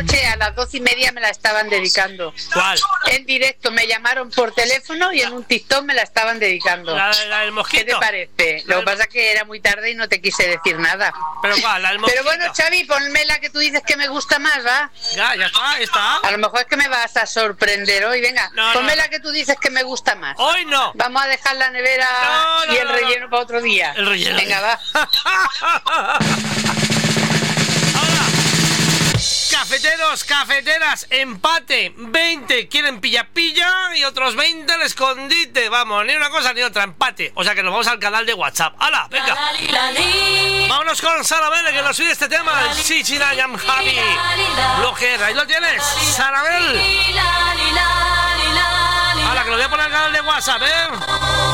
anoche a las 12:30 me la estaban dedicando. ¿Cuál? En directo, me llamaron por teléfono y en un TikTok me la estaban dedicando. La del mosquito. ¿Qué te parece? Lo que pasa es que era muy tarde y no te quise decir nada. ¿Pero cuál? La del mosquito. Pero bueno, Xavi, ponme la que tú dices que me gusta más, ¿va? Ya está. A lo mejor es que me vas a sorprender hoy. Venga, ponme la que tú dices que me gusta más. Hoy no. Vamos a dejar la nevera y el relleno para otro día. El relleno. Venga, va. Ahora, cafeteros, cafeteras, empate. 20 quieren pilla y otros 20 el escondite. Vamos, ni una cosa ni otra, empate. O sea que nos vamos al canal de WhatsApp. ¡Hala! Venga. Vámonos con Sarabel, que nos pide este tema. El Chichina Yam Javi. Bloquer, ahí lo tienes. Sarabel. ¡Hala, que lo voy a poner al canal de WhatsApp,